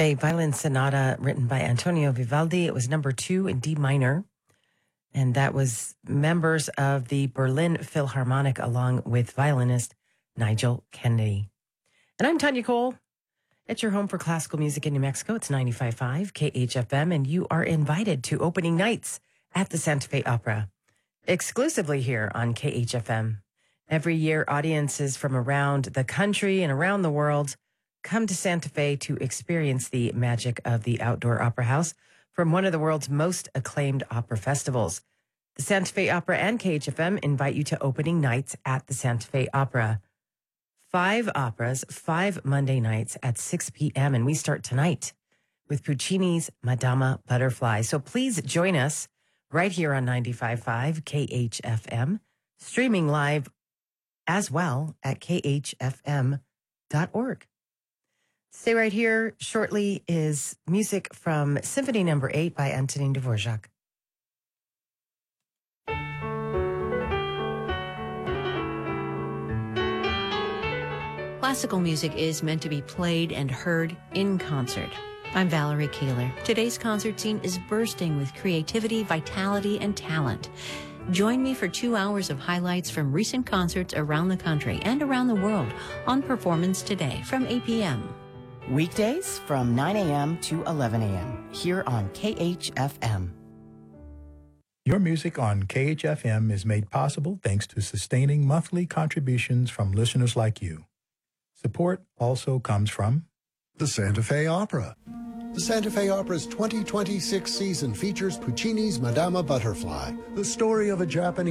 Fe Violin Sonata written by Antonio Vivaldi. It was number 2 in D minor. And that was members of the Berlin Philharmonic along with violinist Nigel Kennedy. And I'm Tanya Cole. It's your home for classical music in New Mexico. It's 95.5 KHFM, and you are invited to opening nights at the Santa Fe Opera, exclusively here on KHFM. Every year, audiences from around the country and around the world come to Santa Fe to experience the magic of the outdoor opera house from one of the world's most acclaimed opera festivals. The Santa Fe Opera and KHFM invite you to opening nights at the Santa Fe Opera. 5 operas, 5 Monday nights at 6 p.m. And we start tonight with Puccini's Madama Butterfly. So please join us right here on 95.5 KHFM, streaming live as well at khfm.org. Stay right here. Shortly is music from Symphony No. 8 by Antonin Dvorak. Classical music is meant to be played and heard in concert. I'm Valerie Kaler. Today's concert scene is bursting with creativity, vitality, and talent. Join me for 2 hours of highlights from recent concerts around the country and around the world on Performance Today from 8 p.m. Weekdays from 9 a.m. to 11 a.m. here on KHFM. Your music on KHFM is made possible thanks to sustaining monthly contributions from listeners like you. Support also comes from the Santa Fe Opera. The Santa Fe Opera's 2026 season features Puccini's Madama Butterfly, the story of a Japanese